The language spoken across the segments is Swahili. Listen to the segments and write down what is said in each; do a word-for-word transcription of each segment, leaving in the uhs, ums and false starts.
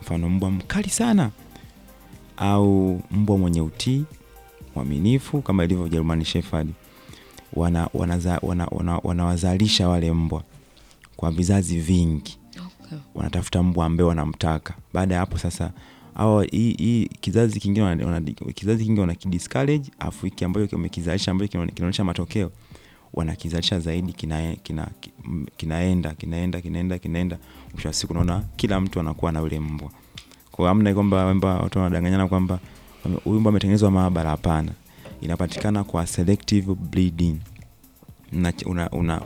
mfano mbwa mkali sana au mbwa mwenye utii, mwaminifu kama ilivyo German Shepherd, wana wanaza, wana, wana, wanawazalisha wale mbwa kwa vizazi vingi. Okay. Wanatafuta mbwa ambaye wanamtaka. Baada ya hapo sasa au hii kizazi kingine wana kizazi kingine wana kidiscourage, afu hiki ambayo kimekizalisha ambayo kinaonyesha matokeo wanakizalisha zaidi, kina, kina, kinaenda kinaenda kinaenda kinaenda mwisho wa siku unaona kila mtu anakuwa na yule mbwa. Kwa amna kwamba mbwa watu wanadanganyana kwamba huyu mbwa ametengenezwa maabara, hapana. Inapatikana kwa selective breeding. Na una, una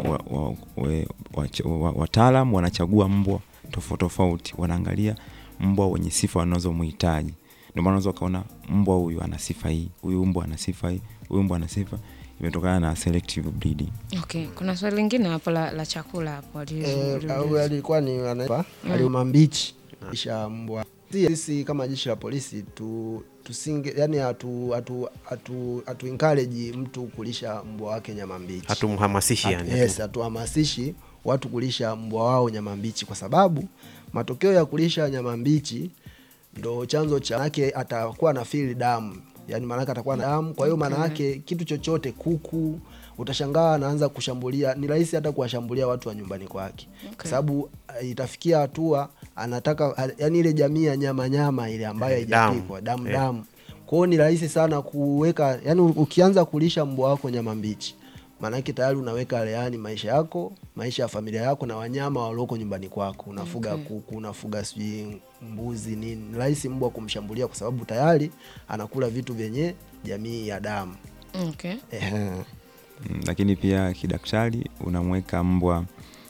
wataalamu wanachagua mbwa tofauti tofauti, wanaangalia mbwa wenye sifa wanazomhitaji. Ndio maana unaweza kaona mbwa huyu ana sifa hii, huyu mbwa ana sifa hii, huyu mbwa ana sifa, imetokana na selective breeding. Okay, kuna swali lingine hapo la, la chakula hapo au e, alikuwa ni anaipa mm. Aliumambichi kisha mbwa. Sisi kama jeshi la polisi tu tusinge yani hatu hatu hatu hatu encourage mtu kulisha mbwa wake nyama mbichi. Hatumhamasishi yani. Yes, hatuhamasishi watu kulisha mbwa wao nyama mbichi kwa sababu matokeo ya kulisha nyama mbichi ndo chanzo cha yake atakuwa na feel damu. Yaani maana yake atakuwa na damu, kwa hiyo maana yake kitu chochote, kuku utashangaa anaanza kushambulia, ni rahisi hata kuwashambulia watu wa nyumbani kwake. Okay. Kwa sababu uh, itafikia hatua anataka yani ile jamii ya nyama nyama ile ambayo haijapikwa, damu damu. damu. Kwa hiyo ni rahisi sana kuweka, yani ukianza kulisha mbwa wako nyama mbichi, maana yake tayari unaweka leani maisha yako, maisha ya familia yako na wanyama walioko nyumbani kwako. Unafuga okay. kuku, unafuga sijui mbuzi nini. Ni rahisi mbwa kumshambulia kwa sababu tayari anakula vitu vyenye jamii ya damu. Okay. Eh. Mm, lakini pia kidaktari unamweka mbwa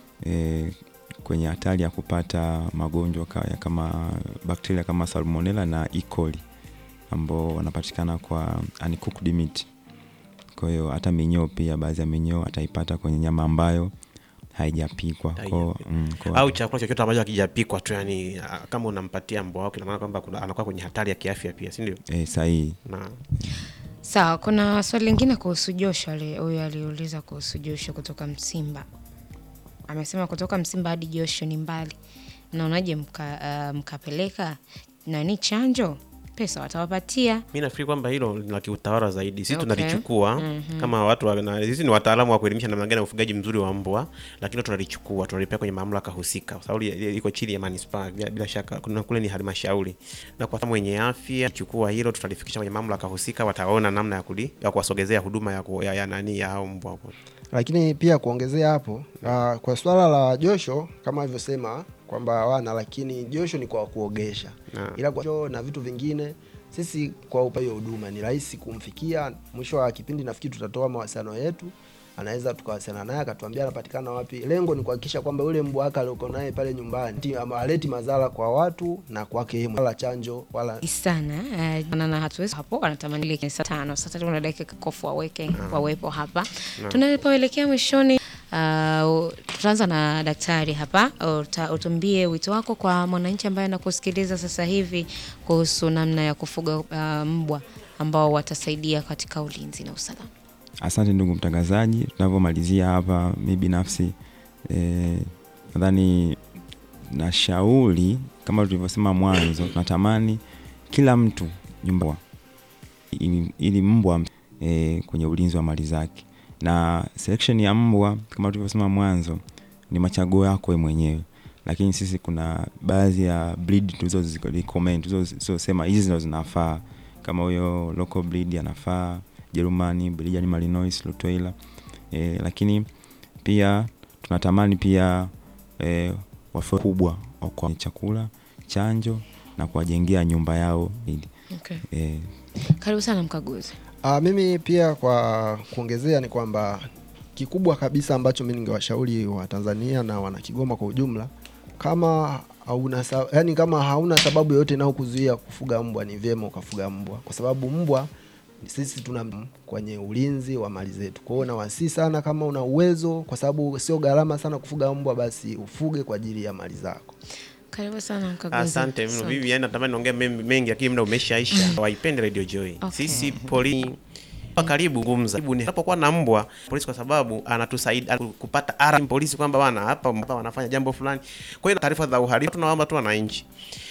e, kwenye hatari ya kupata magonjwa kama bakteria kama Salmonella na E. coli ambao wanapatikana kwa uncooked meat. Kwa hiyo hata minyoo pia, baadhi ya minyoo ataipata kwenye nyama ambayo haijapikwa. Kwa mm, au chakula chochote ambacho hakijapikwa tu, yani kama unampatia mbwa wako, ina maana kwamba anakuwa kwenye hatari ya kiafya pia, si ndio? Eh, sahihi. Na sawa, kuna swali lingine kuhusu Joshua. Huyu aliuliza kuhusu Joshua kutoka Msimba. Amesema kutoka Msimba hadi Joshua ni mbali. Naonaje mka, uh, mkapeleka nani chanjo? Pesa watawapatia. Mimi nafikiri kwamba hilo ni la kiutawala zaidi. Sisi okay. tunalichukua mm-hmm. kama watu wa, sisi ni wataalamu wa kuelimisha namna gani ya ufugaji mzuri wa mbwa, lakini tunalichukua tunalipea kwenye mamlaka husika. Kwa sababu iko chini ya manispaa, bila, bila shaka kuna kule ni halmashauri. Na kwa sababu mwenye afya chukua hilo, tutalifikisha kwenye mamlaka husika, wataona namna ya kuli ya kuwasogezea huduma ya, ya, ya nani ya hao mbwa hapo. Lakini pia kuongezea hapo, uh, kwa swala la Joshua kama alivyosema kwamba hawana, lakini Joshua ni kwa kuogesha. Na. Ila kwa Joshua na vitu vingine sisi kwa upande wa huduma ni rahisi kumfikia. Mwisho wa kipindi nafikiri tutatoa mawasiliano yetu, anaweza tukawasiliana naye akatuambia anapatikana wapi. Lengo ni kuhakikisha kwamba yule mbwa wake aliyoko naye pale nyumbani aleti madhara kwa watu na kwake yeye, wala chanjo wala sana. Uh, na hatuwezi hapo, anatamani ile saa tano sasa tuna dakika kofu waweke wawepo hapa. No. Tunapoelekea mwishoni, uh, tutaanza na daktari hapa. Uta, utumbie wito wako kwa mwananchi ambaye anakusikiliza sasa hivi kuhusu namna ya kufuga uh, mbwa ambao watasaidia katika ulinzi na usalama. Asante ndugu mtangazaji. Tunapomalizia hapa, mimi binafsi eh nadhani na shauri kama tulivyosema mwanzo, tunatamani kila mtu nyumba ili, ili mbwa eh kwenye ulinzi wa mali zake. Na selection ya mbwa kama tulivyosema mwanzo ni machaguo yako wewe mwenyewe. Lakini sisi kuna baadhi ya breed tulizo recommend, tulizo sema hizi ndo zinafaa, kama huyo local breed anafaa, Jerumani, Belgian Malinois, Rottweiler. E, lakini pia tunatamani pia e, wafuge kubwa kwa chakula, chanjo na kuwajengea nyumba yao ili. Okay. E, karibu sana mkaguzi. Ah, mimi pia kwa kuongezea ni kwamba kikubwa kabisa ambacho mimi ningewashauri wa Tanzania na wana Kigoma kwa ujumla, kama hauna yani kama hauna sababu yote nao kuzuia kufuga mbwa, ni vyema ukafuga mbwa, kwa sababu mbwa sisi tuna kwenye ulinzi wa mali zetu. Kwa hiyo na wasi sana kama una uwezo, kwa sababu sio gharama sana kufuga mbwa, basi ufuge kwa ajili ya mali zako. Karibu sana mkaguzi. Asante mno. Bibi yana natamani niongee mengi lakini muda umeshaisha. Waipende Radio Joy. Okay. Sisi polisi karibu gumza. Karibu ni hapo kwa na mbwa polisi, kwa sababu anatusaidia kupata ara polisi kwamba bwana hapa wanafanya jambo fulani. Kwa hiyo taarifa za uhalifu tunaomba tu wananchi